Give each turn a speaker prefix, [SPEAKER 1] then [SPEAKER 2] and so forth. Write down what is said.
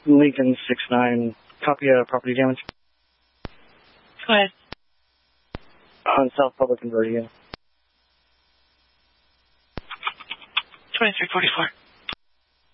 [SPEAKER 1] Lincoln 69. Copy property damage.
[SPEAKER 2] Go ahead.
[SPEAKER 1] On South Public and Vertigo.
[SPEAKER 2] 2344.